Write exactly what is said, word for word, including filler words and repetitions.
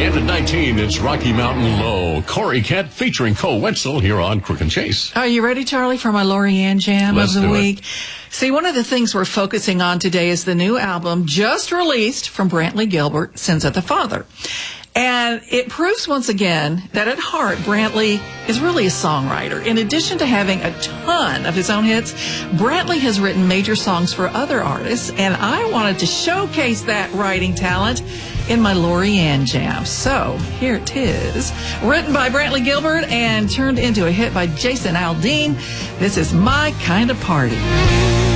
And at nineteen, it's Rocky Mountain Low. Corey Kent featuring Cole Wetzel here on Crook and Chase. Are you ready, Charlie, for my Lorianne Jam Let's of the do week? it. See, one of the things we're focusing on today is the new album just released from Brantley Gilbert, Sins of the Father. And it proves once again that at heart, Brantley is really a songwriter. In addition to having a ton of his own hits, Brantley has written major songs for other artists, and I wanted to showcase that writing talent in my Lorianne Jam. So here it is, written by Brantley Gilbert and turned into a hit by Jason Aldean. This is My Kind of Party.